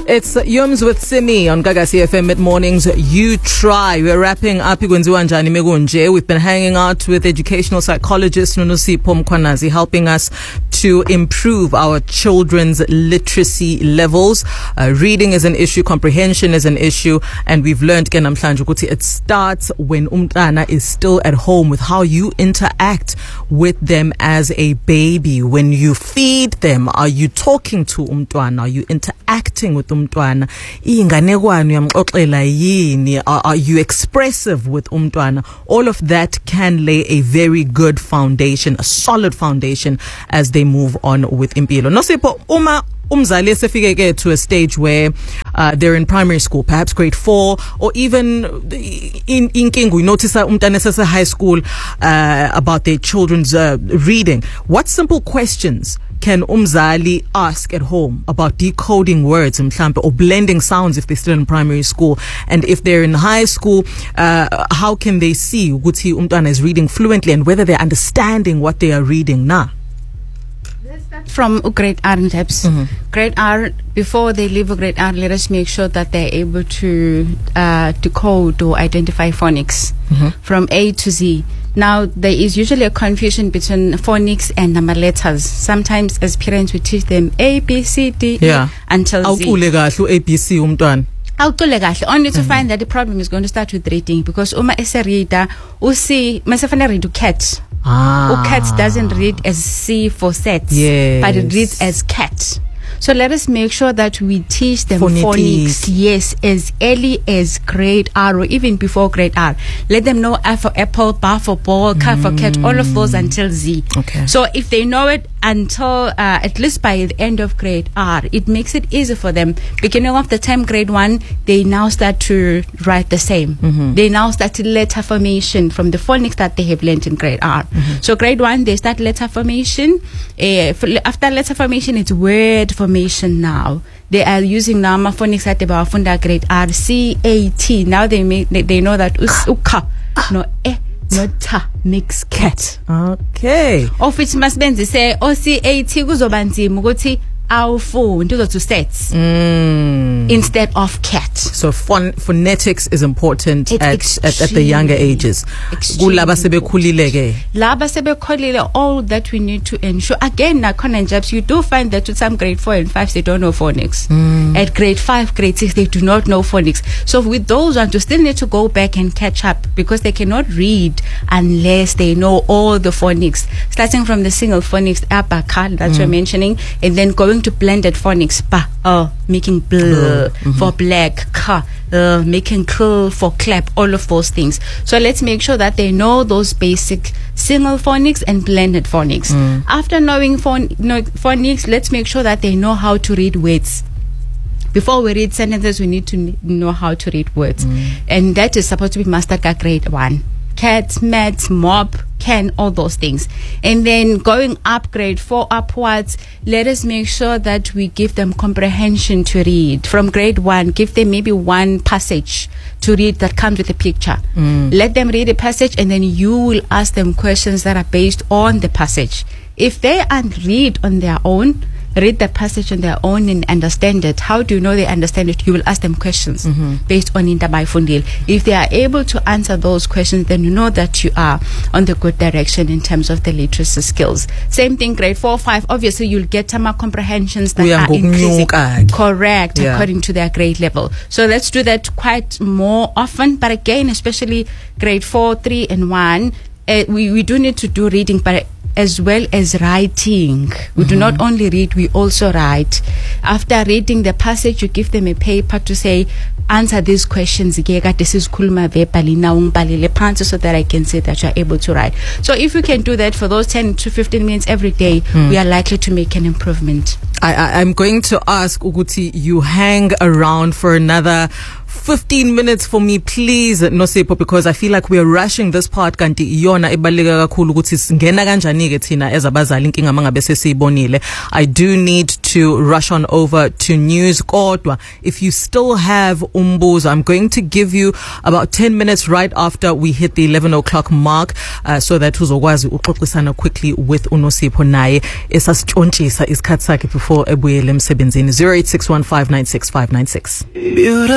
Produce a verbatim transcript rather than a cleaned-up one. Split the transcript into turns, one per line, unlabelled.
It's Yums with Simi on Gagasi F M mid mornings. You try. We're wrapping up. We've been hanging out with educational psychologist Nonusipho Mkhwanazi, helping us to improve our children's literacy levels. Uh, reading is an issue, comprehension is an issue, and we've learned it starts when umntana is still at home, with how you interact with them as a baby. When you feed them, are you talking to umntwana? Are you interacting with umntwana? Are, are you expressive with umntwana? All of that can lay a very good foundation, a solid foundation, as they move on with impilo. Nosipho, uma umzali esefike to a stage where uh, they're in primary school, perhaps grade four, or even in in King, we notice that umntana high school uh, about their children's uh, reading. What simple questions can umzali ask at home about decoding words, or blending sounds if they're still in primary school? And if they're in high school, uh, how can they see ukuthi umntwana is reading fluently and whether they're understanding what they are reading now?
From grade R in depths. Mm-hmm. Grade R, before they leave a grade R, let us make sure that they're able to uh, decode or identify phonics mm-hmm. from A to Z. Now, there is usually a confusion between phonics and number letters. Sometimes, as parents, we teach them A, B, C, D,
yeah.
E until Z.
A, B, C, umntwana.
Only to mm-hmm. find that the problem is going to start with reading, because uma is a reader, usi masafana read to cat.
Ah.
Cat doesn't read as C for set,
yes.
but it reads as cat. So let us make sure that we teach them
Phonetic.
phonics, yes, as early as grade R or even before grade R. Let them know A for apple, B for ball, K for cat, all of those until Z.
Okay.
So if they know it until uh, at least by the end of grade R, it makes it easy for them. Beginning of the term, grade one, they now start to write the same. Mm-hmm. They now start letter formation from the phonics that they have learned in grade R. Mm-hmm. So grade one, they start letter formation. Uh, after letter formation, it's word formation now. They are using Nama phonics at the Bafunda grade R, C, A, T. Now they make, they, they know that us, uka, no, eh. Not ta mix cat.
Okay.
Of which must be say O C A T kuzobanzi muguti our phone to sets
mm.
instead of cat.
So phon- phonetics is important at, at at the younger ages.
Laba sebe all that we need to ensure. Again, na jobs, you do find that with some grade four and five they don't know phonics. Mm. At grade five, grade six they do not know phonics. So with those ones, you still need to go back and catch up, because they cannot read unless they know all the phonics, starting from the single phonics abaka that mm. you're mentioning, and then going to blended phonics, ba, uh, making bl mm-hmm. for black, ka, uh, making k for clap, all of those things. So let's make sure that they know those basic single phonics and blended phonics. Mm. After knowing phon- no, phonics, let's make sure that they know how to read words. Before we read sentences, we need to know how to read words. Mm. And that is supposed to be mastered at grade one. Cat, mat, mop, can, all those things. And then going up grade four upwards, let us make sure that we give them comprehension to read. From grade one, give them maybe one passage to read that comes with a picture. Mm. Let them read a passage, and then you will ask them questions that are based on the passage. If they can't read on their own, read the passage on their own and understand it. How do you know they understand it? You will ask them questions mm-hmm. based on Intabai Fundil. If they are able to answer those questions, then you know that you are on the good direction in terms of the literacy skills. Same thing, grade four, five. Obviously, you'll get some comprehensions that are increasing. Correct, yeah. According to their grade level. So let's do that quite more often. But again, especially grade four, three, and one, uh, we, we do need to do reading, but as well as writing. We mm-hmm. do not only read, we also write. After reading the passage, you give them a paper to say, answer these questions. This is kulma vepali naung so that I can say that you are able to write. So if you can do that for those ten to fifteen minutes every day, mm. we are likely to make an improvement.
I, I, I'm going to ask Uguti, you hang around for another fifteen minutes for me, please, Nosipho, because I feel like we are rushing this part. Kanti iyona ebaleka kakhulu ukuthi singena kanjani ke thina as abazali inkinga mangabe sesiyibonile. I do need to rush on over to news. Kodwa, if you still have umbuzo. I'm going to give you about ten minutes right after we hit the eleven o'clock mark, uh, so that uzokwazi uxoxisana quickly with uNosipho naye esasitshontshisa isikhathi sakhe before ebuyele emsebenzini. zero eight six one five nine six five nine six.